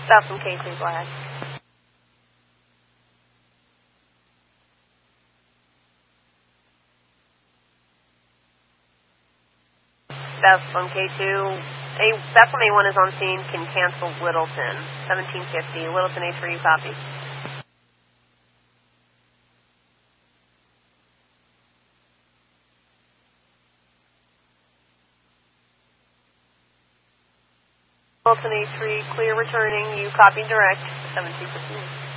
South from K2, go ahead. South from K2, South from A1 is on scene, can cancel Littleton, 1750, Littleton A3, copy. Littleton A3, clear returning, you copy direct, 1750.